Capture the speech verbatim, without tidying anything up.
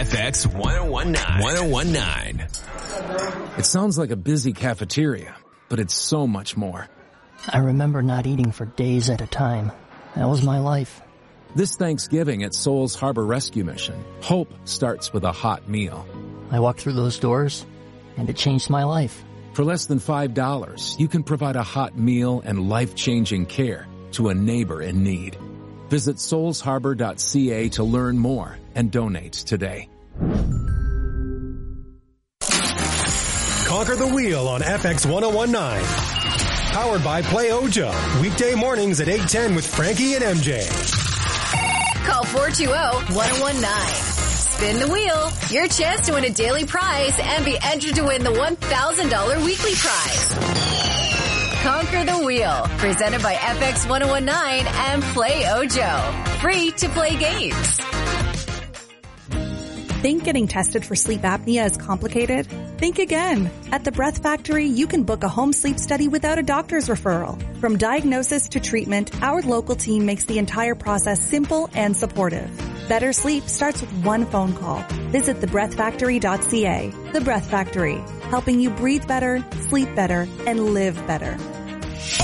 F X one oh one nine. It sounds like a busy cafeteria, but it's so much more. I remember not eating for days at a time. That was my life. This Thanksgiving at Souls Harbor Rescue Mission, hope starts with a hot meal. I walked through those doors, and it changed my life. For less than five dollars, you can provide a hot meal and life-changing care to a neighbor in need. Visit souls harbor dot c a to learn more and donate today. Conquer the Wheel on F X ten nineteen. Powered by Play Ojo. Weekday mornings at eight ten with Frankie and M J. Call four two zero, one zero one nine. Spin the wheel. Your chance to win a daily prize and be entered to win the one thousand dollars weekly prize. Conquer the Wheel. Presented by F X ten nineteen and Play Ojo. Free to play games. Think getting tested for sleep apnea is complicated? Think again. At the Breath Factory, you can book a home sleep study without a doctor's referral. From diagnosis to treatment, our local team makes the entire process simple and supportive. Better sleep starts with one phone call. Visit the breath factory dot c a. The Breath Factory, helping you breathe better, sleep better, and live better.